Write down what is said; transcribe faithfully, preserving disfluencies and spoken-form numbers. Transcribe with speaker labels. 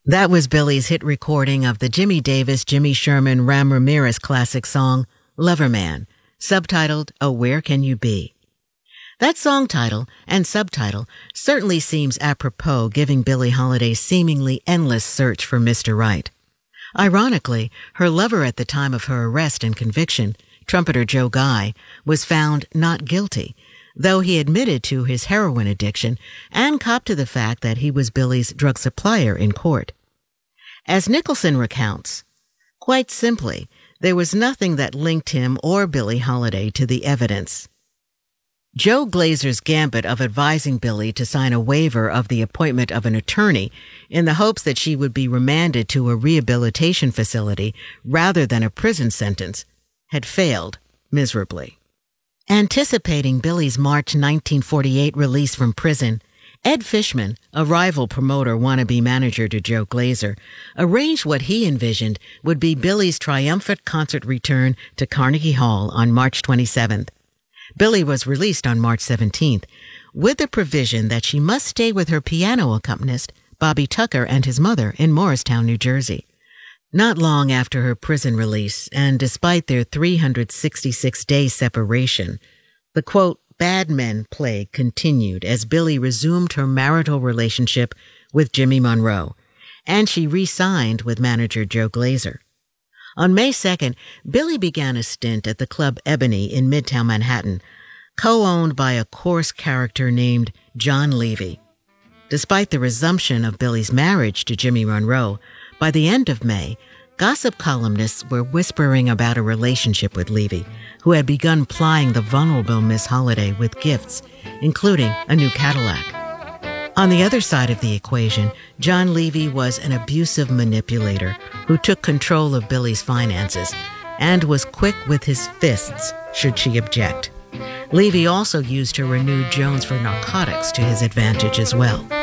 Speaker 1: That was Billy's hit recording of the Jimmy Davis, Jimmy Sherman, Ram Ramirez classic song, Lover Man, subtitled, Oh, Where Can You Be? That song title and subtitle certainly seems apropos, giving Billie Holiday's seemingly endless search for Mister Right. Ironically, her lover at the time of her arrest and conviction, trumpeter Joe Guy, was found not guilty, though he admitted to his heroin addiction and copped to the fact that he was Billy's drug supplier in court. As Nicholson recounts, quite simply, there was nothing that linked him or Billie Holiday to the evidence. Joe Glazer's gambit of advising Billie to sign a waiver of the appointment of an attorney in the hopes that she would be remanded to a rehabilitation facility rather than a prison sentence had failed miserably. Anticipating Billie's March nineteen forty-eight release from prison, Ed Fishman, a rival promoter wannabe manager to Joe Glazer, arranged what he envisioned would be Billie's triumphant concert return to Carnegie Hall on March twenty-seventh. Billie was released on March seventeenth, with the provision that she must stay with her piano accompanist, Bobby Tucker, and his mother in Morristown, New Jersey. Not long after her prison release, and despite their three hundred sixty-six day separation, the, quote, bad men plague continued as Billie resumed her marital relationship with Jimmy Monroe, and she re-signed with manager Joe Glazer. On May second, Billie began a stint at the Club Ebony in Midtown Manhattan, co-owned by a coarse character named John Levy. Despite the resumption of Billie's marriage to Jimmy Monroe, by the end of May, gossip columnists were whispering about a relationship with Levy, who had begun plying the vulnerable Miss Holiday with gifts, including a new Cadillac. On the other side of the equation, John Levy was an abusive manipulator who took control of Billie's finances and was quick with his fists should she object. Levy also used her renewed Jones for narcotics to his advantage as well.